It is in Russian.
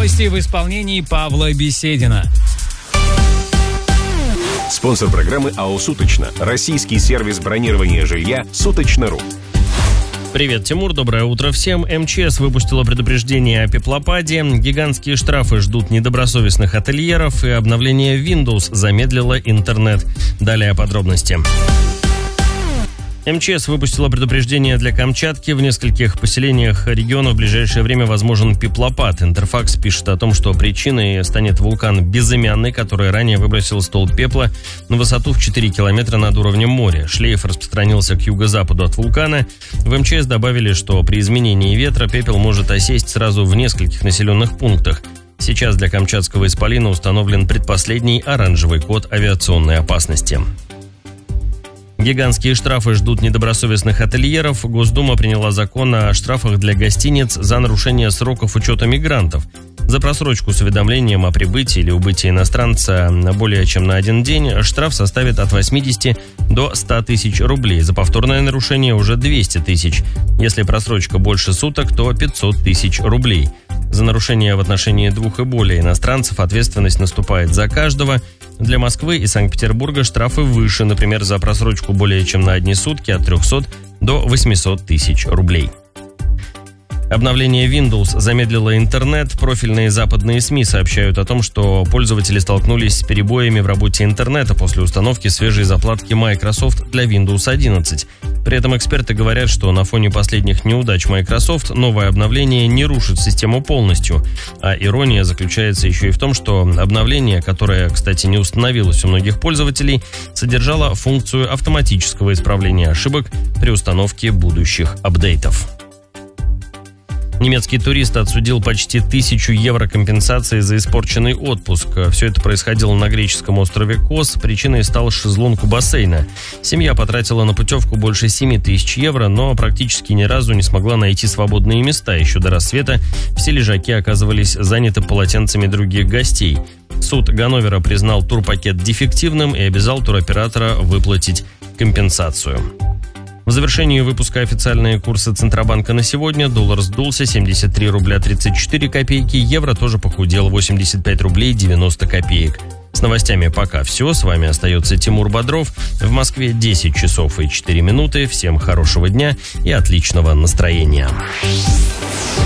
Новости в исполнении Павла Беседина. Спонсор программы АО «Суточно». Российский сервис бронирования жилья «Суточно.ру». Привет, Тимур, доброе утро всем. МЧС выпустила предупреждение о пеплопаде, гигантские штрафы ждут недобросовестных ательеров и обновление Windows замедлило интернет. Далее подробности. МЧС выпустила предупреждение для Камчатки. В нескольких поселениях региона в ближайшее время возможен пеплопад. Интерфакс пишет о том, что причиной станет вулкан Безымянный, который ранее выбросил столб пепла на высоту в 4 километра над уровнем моря. Шлейф распространился к юго-западу от вулкана. В МЧС добавили, что при изменении ветра пепел может осесть сразу в нескольких населенных пунктах. Сейчас для Камчатского исполина установлен предпоследний оранжевый код авиационной опасности. Гигантские штрафы ждут недобросовестных ательеров. Госдума приняла закон о штрафах для гостиниц за нарушение сроков учета мигрантов. За просрочку с уведомлением о прибытии или убытии иностранца более чем на один день штраф составит от 80 до 100 тысяч рублей. За повторное нарушение уже 200 тысяч. Если просрочка больше суток, то 500 тысяч рублей. За нарушение в отношении 2 и более иностранцев ответственность наступает за каждого. Для Москвы и Санкт-Петербурга штрафы выше, например, за просрочку более чем на одни сутки от 300 до 800 тысяч рублей. Обновление Windows замедлило интернет. Профильные западные СМИ сообщают о том, что пользователи столкнулись с перебоями в работе интернета после установки свежей заплатки Microsoft для Windows 11. При этом эксперты говорят, что на фоне последних неудач Microsoft новое обновление не рушит систему полностью. А ирония заключается еще и в том, что обновление, которое, кстати, не установилось у многих пользователей, содержало функцию автоматического исправления ошибок при установке будущих апдейтов. Немецкий турист отсудил почти 1000 евро компенсации за испорченный отпуск. Все это происходило на греческом острове Кос. Причиной стал шезлонг у бассейна. Семья потратила на путевку больше 7000 евро, но практически ни разу не смогла найти свободные места. Еще до рассвета все лежаки оказывались заняты полотенцами других гостей. Суд Ганновера признал турпакет дефективным и обязал туроператора выплатить компенсацию. В завершении выпуска официальные курсы Центробанка на сегодня. Доллар сдулся 73 рубля 34 копейки, евро тоже похудел 85 рублей 90 копеек. С новостями пока все. С вами остается Тимур Бодров. В Москве 10 часов и 4 минуты. Всем хорошего дня и отличного настроения.